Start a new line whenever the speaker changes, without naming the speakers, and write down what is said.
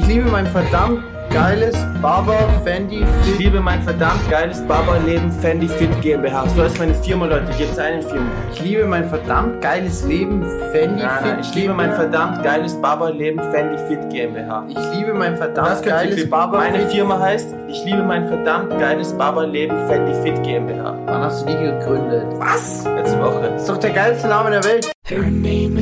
liebe mein verdammt geiles Barber Fendi Fit.
Ich liebe mein verdammt geiles Barberleben Fendi Fit GmbH. So heißt meine Firma, Leute. Gibt's eine Firma.
Ich liebe mein verdammt geiles Leben Fendi Fit.
Ich liebe mein verdammt geiles Barberleben Fendi Fit GmbH.
Ich liebe mein verdammt geiles Barber.
Meine Firma heißt, ich liebe mein verdammt geiles Barberleben Fendi Fit GmbH.
Wann hast du die gegründet?
Was? Letzte Woche.
Das ist doch der geilste Name der Welt.